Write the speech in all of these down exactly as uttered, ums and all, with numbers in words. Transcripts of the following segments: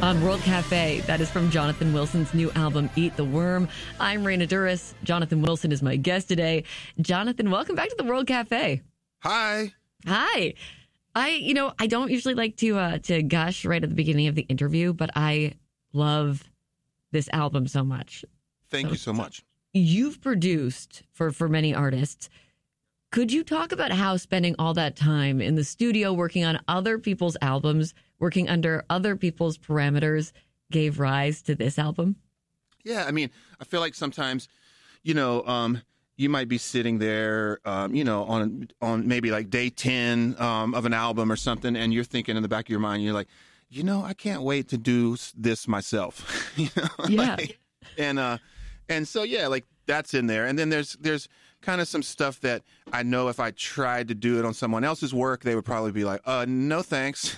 on World Cafe. That is from Jonathan Wilson's new album, Eat the Worm. I'm Raina Duras. Jonathan Wilson is my guest today. Jonathan, welcome back to the World Cafe. Hi. Hi. I, you know, I don't usually like to uh, to gush right at the beginning of the interview, but I love this album so much. Thank so, you so much. You've produced for, for many artists. Could you talk about how spending all that time in the studio working on other people's albums, working under other people's parameters, gave rise to this album? Yeah, I mean, I feel like sometimes, you know, um, you might be sitting there, um, you know, on on maybe like day ten um, of an album or something, and you're thinking in the back of your mind, you're like, you know, I can't wait to do this myself. you know? Yeah. Like, and uh, and so yeah, like that's in there, and then there's there's kind of some stuff that I know if I tried to do it on someone else's work, they would probably be like, uh, no thanks.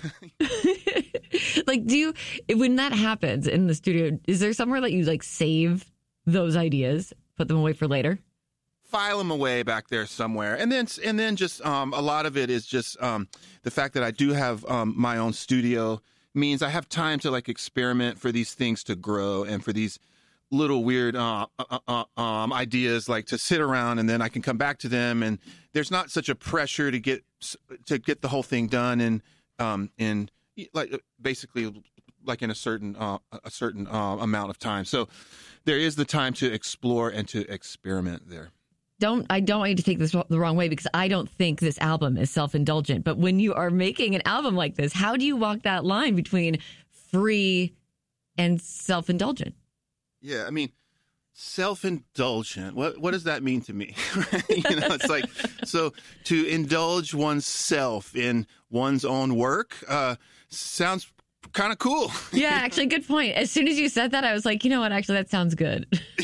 Like, do you, when that happens in the studio, is there somewhere that you like save those ideas, put them away for later? File them away back there somewhere. And then, and then just, um, a lot of it is just, um, the fact that I do have, um, my own studio means I have time to like experiment for these things to grow and for these little weird uh, uh, uh, um, ideas, like to sit around and then I can come back to them, and there's not such a pressure to get to get the whole thing done in um, in like basically like in a certain uh, a certain uh, amount of time. So there is the time to explore and to experiment there. Don't I don't want you to take this the wrong way, because I don't think this album is self-indulgent. But when you are making an album like this, how do you walk that line between free and self-indulgent? Yeah, I mean, self-indulgent. What what does that mean to me? you know, it's like, so to indulge oneself in one's own work uh, sounds kind of cool. Yeah, actually, good point. As soon as you said that, I was like, you know what? Actually, that sounds good.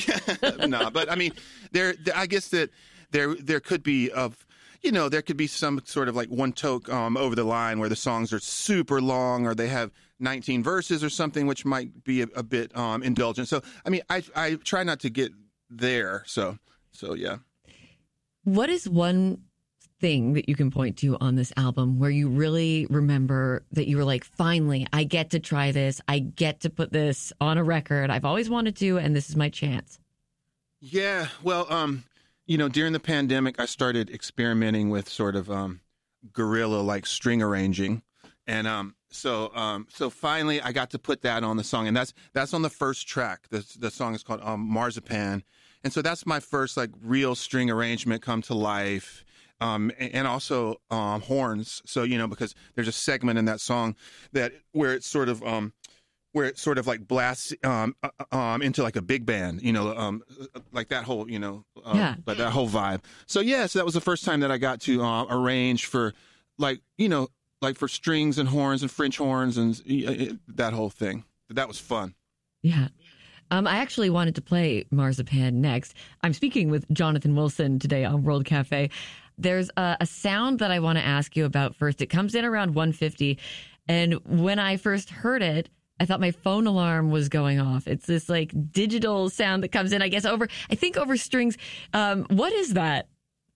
No, but I mean, there. I guess that there there could be of. You know, there could be some sort of like one toke um, over the line where the songs are super long, or they have nineteen verses or something, which might be a, a bit um, indulgent. So, I mean, I I try not to get there. So, so yeah. What is one thing that you can point to on this album where you really remember that you were like, finally, I get to try this. I get to put this on a record. I've always wanted to, and this is my chance. Yeah, well, um, you know, during the pandemic, I started experimenting with sort of um, guerrilla-like string arranging, and um, so um, so finally, I got to put that on the song, and that's that's on the first track. The the song is called um, Marzipan, and so that's my first like real string arrangement come to life, um, and, and also um, horns. So you know, because there's a segment in that song that where it's sort of um, where it sort of like blasts um, um, into like a big band, you know, um, like that whole, you know, um, yeah. like that whole vibe. So, yeah, so that was the first time that I got to uh, arrange for like, you know, like for strings and horns and French horns and uh, that whole thing. That was fun. Yeah. Um, I actually wanted to play Marzipan next. I'm speaking with Jonathan Wilson today on World Cafe. There's a, a sound that I want to ask you about first. It comes in around one fifty. And when I first heard it, I thought my phone alarm was going off. It's this like digital sound that comes in, I guess, over, I think over strings. Um, what is that?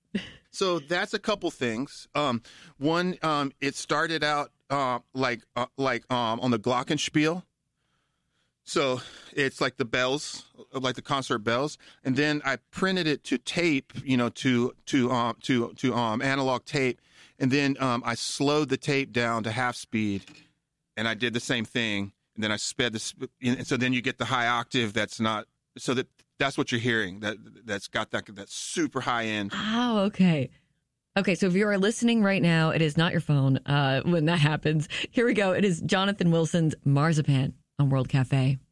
So that's a couple things. Um, one, um, it started out uh, like uh, like um, on the Glockenspiel. So it's like the bells, like the concert bells, and then I printed it to tape, you know, to to um, to to um, analog tape, and then um, I slowed the tape down to half speed, and I did the same thing. And then I sped this, and so then you get the high octave that's not, so that that's what you're hearing, that, that's got that, that super high end. Oh, okay. Okay, so if you are listening right now, it is not your phone uh, when that happens. Here we go. It is Jonathan Wilson's Marzipan on World Cafe.